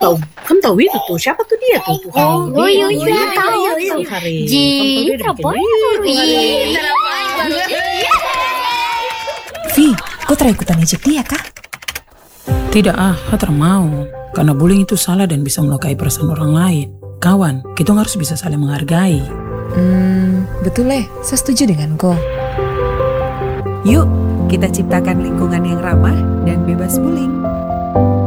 kamu tahu itu tuh siapa tuh dia tuh hari. Iya tahu. Hari. Ji, terapoi. Vi, kau tera ikutan ejek dia kah? Tidak Hatar mau. Karena bullying itu salah dan bisa melukai perasaan orang lain. Kawan, kita harus bisa saling menghargai. Betul saya setuju dengan kau. Yuk, kita ciptakan lingkungan yang ramah dan bebas bullying.